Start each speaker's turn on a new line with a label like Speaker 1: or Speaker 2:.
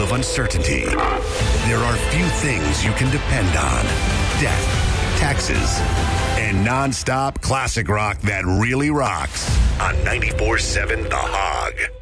Speaker 1: of uncertainty, there are few things you can depend on. Death, taxes, and non-stop classic rock that really rocks on 94.7 The Hog.